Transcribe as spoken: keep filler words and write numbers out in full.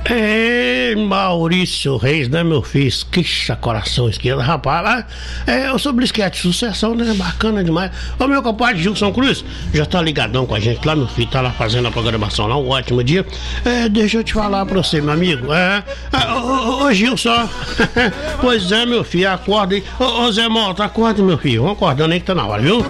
Ei, Maurício Reis, né, meu filho? Quixa, coração esquerdo, rapaz. É, eu sou Blisquete, sucessão, né? Bacana demais. Ô, meu compadre Gilson Cruz, já tá ligadão com a gente lá, meu filho, tá lá fazendo a programação lá, um ótimo dia. É, deixa eu te falar pra você, meu amigo. É, é ô, ô, ô, Gilson, pois é, meu filho, acorda aí. Ô, ô Zé Malta, acorda, meu filho, vamos acordando aí que tá na hora, viu?